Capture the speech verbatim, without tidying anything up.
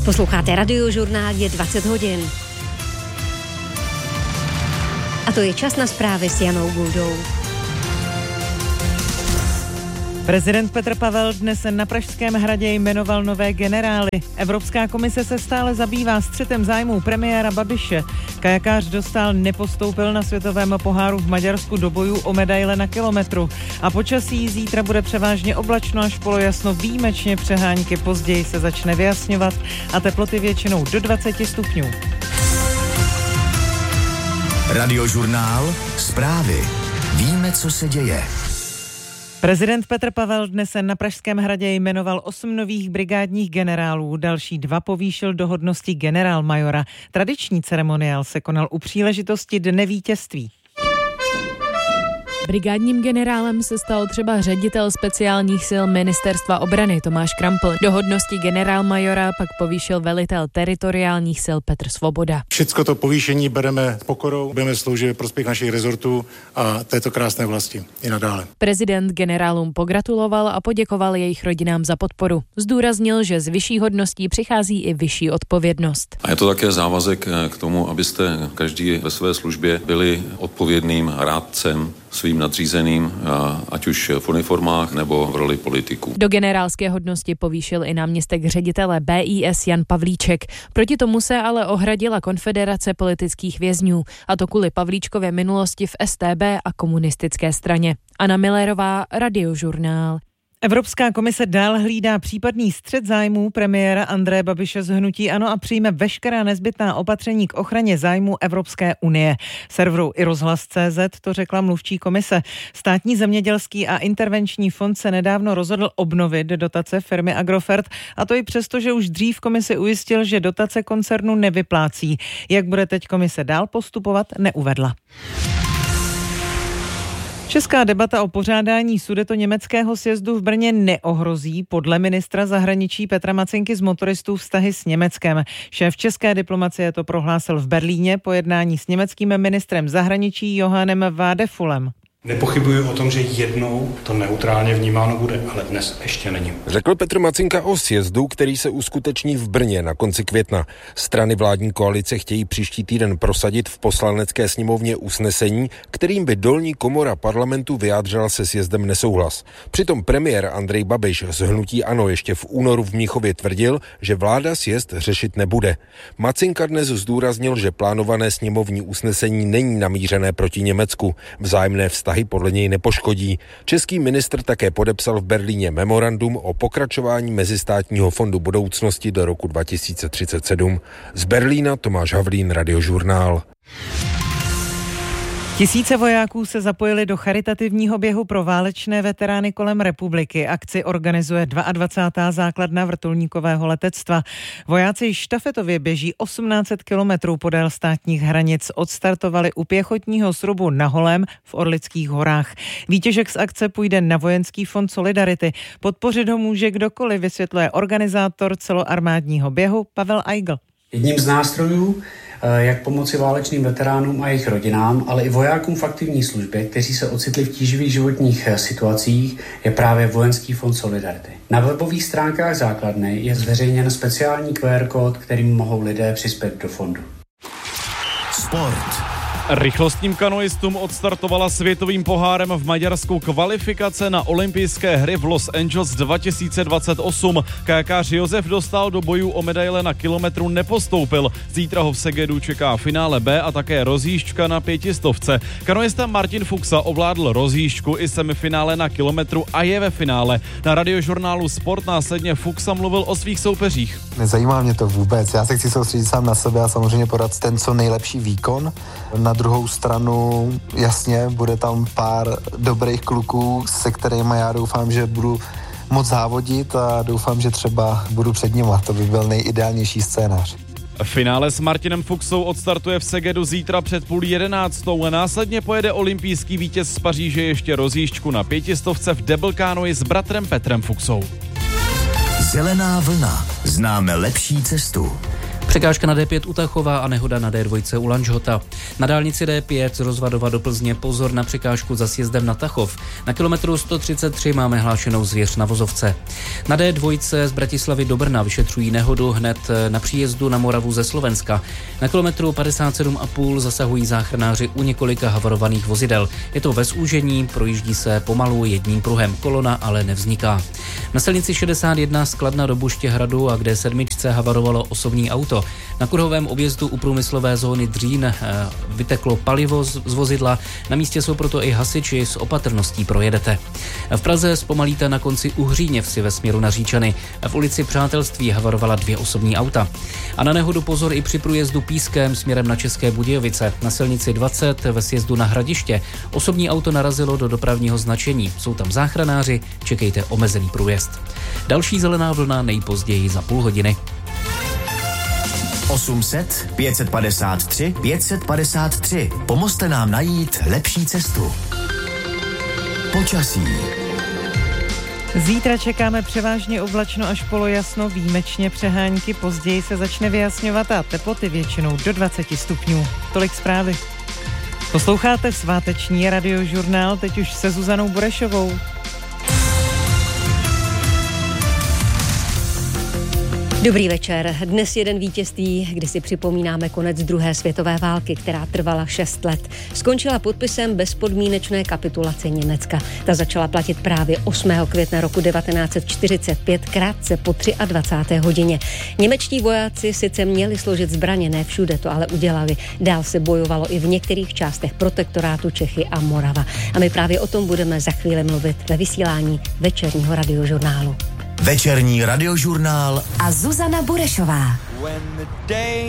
Posloucháte Radiožurnál, je dvacet hodin. A to je čas na zprávy s Janou Guldou. Prezident Petr Pavel dnes na Pražském hradě jmenoval nové generály. Evropská komise se stále zabývá střetem zájmů premiéra Babiše. Kajakář Dostál nepostoupil na světovém poháru v Maďarsku do bojů o medaile na kilometru. A počasí zítra bude převážně oblačno až polojasno, výjimečně přehánky, později se začne vyjasňovat a teploty většinou do dvacet stupňů. Radiožurnál, zprávy. Víme, co se děje. Prezident Petr Pavel dnes na Pražském hradě jmenoval osm nových brigádních generálů, další dva povýšil do hodnosti generálmajora. Tradiční ceremoniál se konal u příležitosti Dne vítězství. Brigádním generálem se stal třeba ředitel speciálních sil ministerstva obrany Tomáš Krampl. Do hodnosti generálmajora pak povýšil velitel teritoriálních sil Petr Svoboda. Všecko to povýšení bereme s pokorou, budeme sloužit ve prospěch našich rezortů a této krásné vlasti i nadále. Prezident generálům pogratuloval a poděkoval jejich rodinám za podporu. Zdůraznil, že z vyšší hodností přichází i vyšší odpovědnost. A je to také závazek k tomu, abyste každý ve své službě byli odpovědným rádcem svým nadřízeným, ať už v uniformách nebo v roli politiků. Do generálské hodnosti povýšil i náměstek ředitele B I S Jan Pavlíček. Proti tomu se ale ohradila Konfederace politických vězňů, a to kvůli Pavlíčkově minulosti v S T B a komunistické straně. Anna Millerová, Radiožurnál. Evropská komise dál hlídá případný střet zájmů premiéra Andreje Babiše z hnutí ANO a přijme veškerá nezbytná opatření k ochraně zájmů Evropské unie. Serveru i rozhlas tečka cé zet to řekla mluvčí komise. Státní zemědělský a intervenční fond se nedávno rozhodl obnovit dotace firmy Agrofert, a to i přesto, že už dřív komisi ujistil, že dotace koncernu nevyplácí. Jak bude teď komise dál postupovat, neuvedla. Česká debata o pořádání sudetoněmeckého sjezdu v Brně neohrozí podle ministra zahraničí Petra Macinky z motoristů vztahy s Německem. Šéf české diplomacie to prohlásil v Berlíně po jednání s německým ministrem zahraničí Johannem Vadefulem. Nepochybuji o tom, že jednou to neutrálně vnímáno bude, ale dnes ještě není. Řekl Petr Macinka o sjezdu, který se uskuteční v Brně na konci května. Strany vládní koalice chtějí příští týden prosadit v poslanecké sněmovně usnesení, kterým by dolní komora parlamentu vyjádřila se sjezdem nesouhlas. Přitom premiér Andrej Babiš z hnutí ANO ještě v únoru v Mnichově tvrdil, že vláda sjezd řešit nebude. Macinka dnes zdůraznil, že plánované sněmovní usnesení není namířené proti Německu. Vzájemné vztahy podle něj nepoškodí. Český ministr také podepsal v Berlíně memorandum o pokračování Mezistátního fondu budoucnosti do roku dva tisíce třicet sedm. Z Berlína Tomáš Havlín, Radiožurnál. Tisíce vojáků se zapojili do charitativního běhu pro válečné veterány kolem republiky. Akci organizuje dvacátá druhá základna vrtulníkového letectva. Vojáci štafetově běží osmnáct set kilometrů podél státních hranic. Odstartovali u pěchotního srubu na Holém v Orlických horách. Výtěžek z akce půjde na Vojenský fond Solidarity. Podpořit ho může kdokoliv, vysvětluje organizátor celoarmádního běhu Pavel Eigl. Jedním z nástrojů, jak pomoci válečným veteránům a jejich rodinám, ale i vojákům v aktivní službě, kteří se ocitli v tíživých životních situacích, je právě Vojenský fond Solidarity. Na webových stránkách základny je zveřejněn speciální Q R kód, kterým mohou lidé přispět do fondu. Sport. Rychlostním kanoistům odstartovala světovým pohárem v Maďarsku kvalifikace na olympijské hry v Los Angeles dva tisíce dvacet osm. Kajakář Josef Dostál do bojů o medaile na kilometru nepostoupil. Zítra ho v Segedu čeká finále B a také rozjížďka na pětistovce. Kanoista Martin Fuxa ovládl rozjížďku i semifinále na kilometru a je ve finále. Na Radiožurnálu Sport následně Fuxa mluvil o svých soupeřích. Nezajímá mě to vůbec. Já se chci soustředit sám na sebe a samozřejmě podat ten co nejlepší výkon. Na druhou stranu, jasně, bude tam pár dobrých kluků, se kterými já doufám, že budu moc závodit a doufám, že třeba budu před nima. To by byl nejideálnější scénář. Finále s Martinem Fuxou odstartuje v Segedu zítra před půl jedenáctou. Následně pojede olympijský vítěz z Paříže ještě rozjížďku na pětistovce v double canoe s bratrem Petrem Fuxou. Zelená vlna. Známe lepší cestu. Překážka na D pět u Tachova a nehoda na D dva u Lanžhota. Na dálnici D pět z Rozvadova do Plzně pozor na překážku za sjezdem na Tachov. Na kilometru sto třicet tři máme hlášenou zvěř na vozovce. Na D dva z Bratislavy do Brna vyšetřují nehodu hned na příjezdu na Moravu ze Slovenska. Na kilometru padesát sedm a půl zasahují záchranáři u několika havarovaných vozidel. Je to ve zúžení, projíždí se pomalu jedním pruhem, kolona ale nevzniká. Na silnici šedesát jedna z Kladna do Buštěhradu a k D sedm havarovalo osobní auto. Na kruhovém objezdu u průmyslové zóny Dřín vyteklo palivo z vozidla, na místě jsou proto i hasiči, s opatrností projedete. V Praze zpomalíte na konci Uhříněvsi ve směru na Říčany. V ulici Přátelství havarovala dvě osobní auta. A na nehodu pozor i při průjezdu Pískem směrem na České Budějovice. Na silnici dvacet ve sjezdu na Hradiště osobní auto narazilo do dopravního značení. Jsou tam záchranáři, čekejte omezený průjezd. Další zelená vlna nejpozději za půl hodiny. osm set, pět set padesát tři, pět set padesát tři. Pomozte nám najít lepší cestu. Počasí. Zítra čekáme převážně oblačno až polojasno, výjimečně přehánky, později se začne vyjasňovat a teploty většinou do dvacet stupňů. Tolik zprávy. Posloucháte sváteční radiožurnál, teď už se Zuzanou Burešovou. Dobrý večer. Dnes jeden vítězství, kdy si připomínáme konec druhé světové války, která trvala šest let. Skončila podpisem bezpodmínečné kapitulace Německa. Ta začala platit právě osmého května roku devatenáct set čtyřicet pět, krátce po dvacáté třetí hodině. Němečtí vojáci sice měli složit zbraně, ne všude to ale udělali. Dál se bojovalo i v některých částech protektorátu Čechy a Morava. A my právě o tom budeme za chvíli mluvit ve vysílání večerního radiožurnálu. Večerní radiožurnál a Zuzana Burešová.